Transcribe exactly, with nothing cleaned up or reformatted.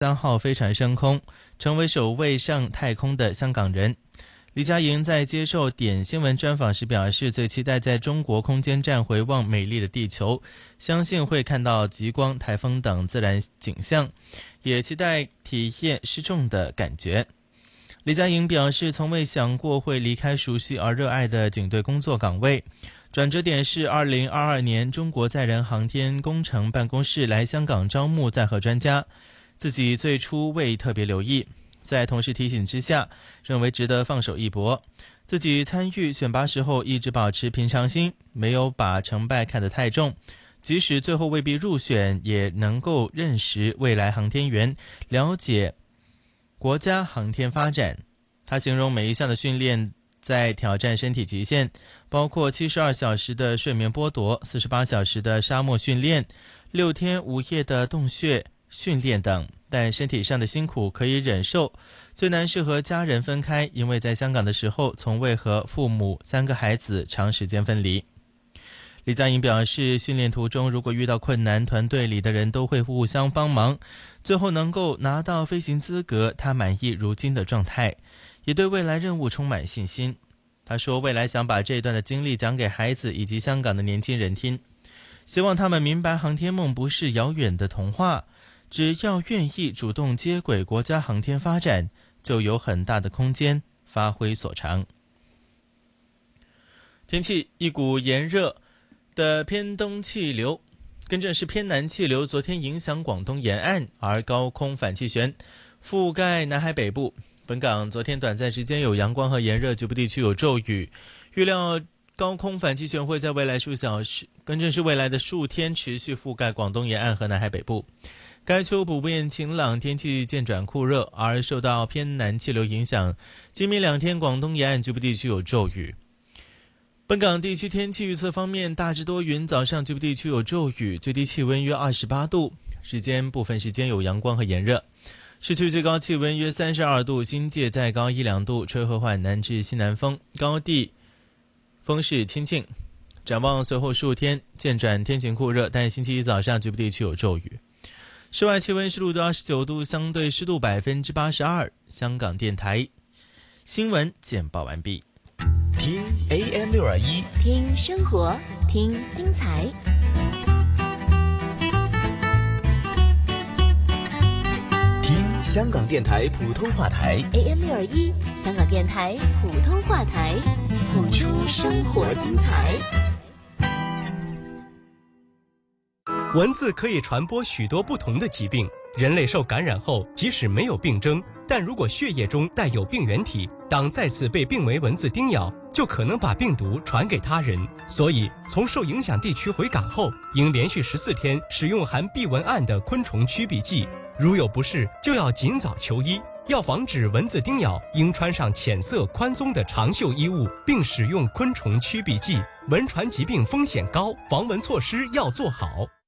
三号飞船升空，成为首位上太空的香港人。李佳莹在接受点新闻专访时表示，最期待在中国空间站回望美丽的地球，相信会看到极光、台风等自然景象，也期待体验失重的感觉。李佳莹表示，从未想过会离开熟悉而热爱的警队工作岗位。转折点是二零二二年，中国载人航天工程办公室来香港招募载荷专家，自己最初未特别留意，在同事提醒之下，认为值得放手一搏。自己参与选拔时候一直保持平常心，没有把成败看得太重，即使最后未必入选，也能够认识未来航天员，了解国家航天发展。他形容每一项的训练在挑战身体极限，包括七十二小时的睡眠剥夺、四十八小时的沙漠训练、六天五夜的洞穴训练等，但身体上的辛苦可以忍受，最难是和家人分开，因为在香港的时候从未和父母三个孩子长时间分离。李佳莹表示，训练途中如果遇到困难，团队里的人都会互相帮忙，最后能够拿到飞行资格，他满意如今的状态，也对未来任务充满信心。他说，未来想把这一段的经历讲给孩子以及香港的年轻人听，希望他们明白航天梦不是遥远的童话，只要愿意主动接轨国家航天发展，就有很大的空间发挥所长。天气，一股炎热的偏东气流，更正是偏南气流，昨天影响广东沿岸，而高空反气旋覆盖南海北部。本港昨天短暂时间有阳光和炎热，局部地区有骤雨。预料高空反气旋会在未来数小时，更正是未来的数天持续覆盖广东沿岸和南海北部。该区普遍晴朗，天气渐转酷热，而受到偏南气流影响，今明两天广东沿岸局部地区有骤雨。本港地区天气预测方面，大致多云，早上局部地区有骤雨，最低气温约二十八度，日间部分时间有阳光和炎热，市区最高气温约三十二度，新界再高一两度，吹和缓南至西南风，高地风势清劲。展望随后数天渐转天晴酷热，但星期一早上局部地区有骤雨。室外气温湿度二十九度，相对湿度百分之八十二。香港电台新闻简报完毕。 听 A M 六二一， 听生活，听精彩。 听香港电台普通话台 A M 六二一，香港电台普通话台，谱出生活精彩。 蚊子可以传播许多不同的疾病，人类受感染后，即使没有病征，但如果血液中带有病原体，当再次被病危蚊子叮咬，就可能把病毒传给他人。所以，从受影响地区回港后，应连续十四天使用含避蚊胺的昆虫驱避剂。如有不适，就要尽早求医。要防止蚊子叮咬，应穿上浅色宽松的长袖衣物，并使用昆虫驱避剂。蚊传疾病风险高，防蚊措施要做好。